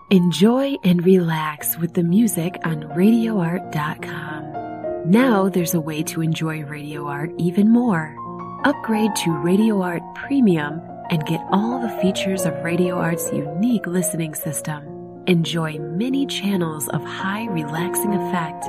Enjoy and relax with the music on RadioArt.com. Now there's a way to enjoy Radio Art even more. Upgrade to Radio Art Premium and get all the features of Radio Art's unique listening system. Enjoy many channels of high relaxing effect